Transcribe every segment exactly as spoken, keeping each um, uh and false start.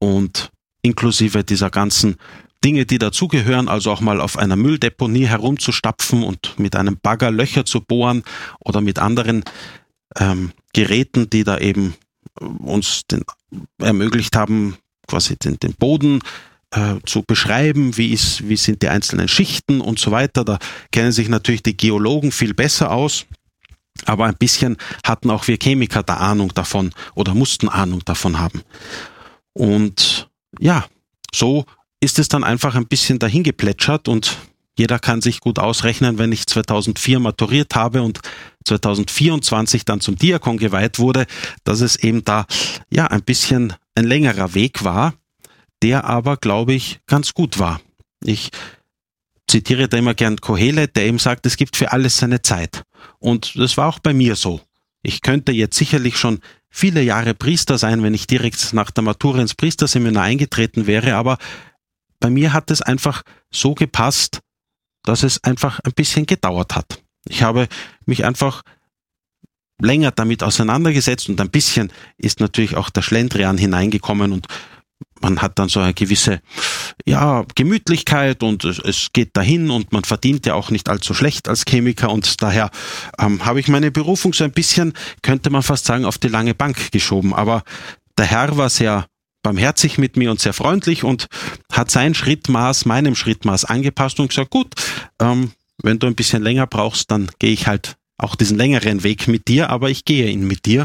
und inklusive dieser ganzen Dinge, die dazugehören, also auch mal auf einer Mülldeponie herumzustapfen und mit einem Bagger Löcher zu bohren oder mit anderen ähm, Geräten, die da eben uns den, ermöglicht haben, quasi den, den Boden äh, zu beschreiben, wie, ist, wie sind die einzelnen Schichten und so weiter. Da kennen sich natürlich die Geologen viel besser aus, aber ein bisschen hatten auch wir Chemiker da Ahnung davon oder mussten Ahnung davon haben. Und ja, so ist es dann einfach ein bisschen dahin geplätschert und jeder kann sich gut ausrechnen, wenn ich zweitausendvier maturiert habe und zweitausendvierundzwanzig dann zum Diakon geweiht wurde, dass es eben da ja ein bisschen ein längerer Weg war, der aber, glaube ich, ganz gut war. Ich zitiere da immer gern Kohelet, der eben sagt, es gibt für alles seine Zeit. Und das war auch bei mir so. Ich könnte jetzt sicherlich schon viele Jahre Priester sein, wenn ich direkt nach der Matura ins Priesterseminar eingetreten wäre, aber bei mir hat es einfach so gepasst, dass es einfach ein bisschen gedauert hat. Ich habe mich einfach länger damit auseinandergesetzt und ein bisschen ist natürlich auch der Schlendrian hineingekommen und man hat dann so eine gewisse ja, Gemütlichkeit und es, es geht dahin und man verdient ja auch nicht allzu schlecht als Chemiker und daher ähm, habe ich meine Berufung so ein bisschen, könnte man fast sagen, auf die lange Bank geschoben. Aber der Herr war sehr barmherzig mit mir und sehr freundlich und hat sein Schrittmaß meinem Schrittmaß angepasst und gesagt, gut, ähm, wenn du ein bisschen länger brauchst, dann gehe ich halt auch diesen längeren Weg mit dir, aber ich gehe ihn mit dir.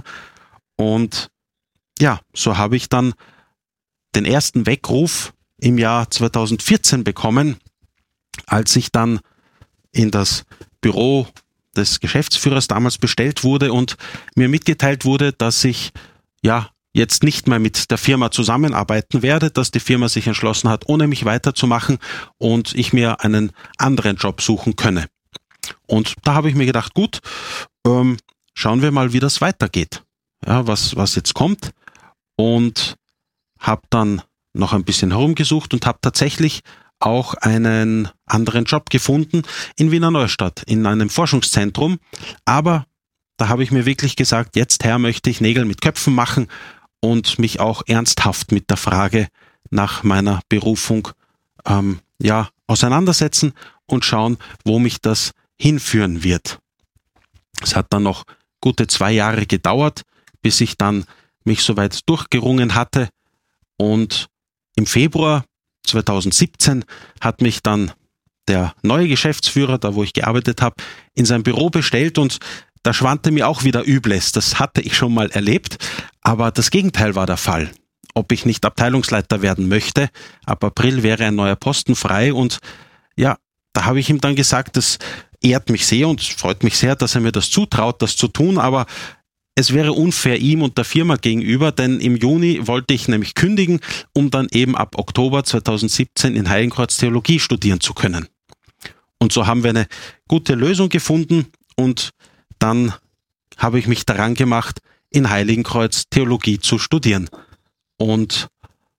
Und ja, so habe ich dann den ersten Weckruf im Jahr zweitausendvierzehn bekommen, als ich dann in das Büro des Geschäftsführers damals bestellt wurde und mir mitgeteilt wurde, dass ich ja jetzt nicht mehr mit der Firma zusammenarbeiten werde, dass die Firma sich entschlossen hat, ohne mich weiterzumachen und ich mir einen anderen Job suchen könne. Und da habe ich mir gedacht, gut, ähm, schauen wir mal, wie das weitergeht, ja, was, was jetzt kommt und habe dann noch ein bisschen herumgesucht und habe tatsächlich auch einen anderen Job gefunden in Wiener Neustadt, in einem Forschungszentrum, aber da habe ich mir wirklich gesagt, jetzt Herr, möchte ich Nägel mit Köpfen machen und mich auch ernsthaft mit der Frage nach meiner Berufung ähm, ja, auseinandersetzen und schauen, wo mich das hinführen wird. Es hat dann noch gute zwei Jahre gedauert, bis ich dann mich soweit durchgerungen hatte und im Februar zweitausendsiebzehn hat mich dann der neue Geschäftsführer, da wo ich gearbeitet habe, in sein Büro bestellt und da schwante mir auch wieder Übles. Das hatte ich schon mal erlebt, aber das Gegenteil war der Fall. Ob ich nicht Abteilungsleiter werden möchte, ab April wäre ein neuer Posten frei und ja, da habe ich ihm dann gesagt, das ehrt mich sehr und freut mich sehr, dass er mir das zutraut, das zu tun, aber es wäre unfair ihm und der Firma gegenüber, denn im Juni wollte ich nämlich kündigen, um dann eben ab Oktober zweitausendsiebzehn in Heiligenkreuz Theologie studieren zu können. Und so haben wir eine gute Lösung gefunden und dann habe ich mich daran gemacht, in Heiligenkreuz Theologie zu studieren und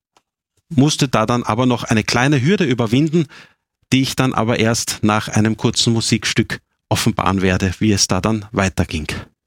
musste da dann aber noch eine kleine Hürde überwinden, die ich dann aber erst nach einem kurzen Musikstück offenbaren werde, wie es da dann weiterging.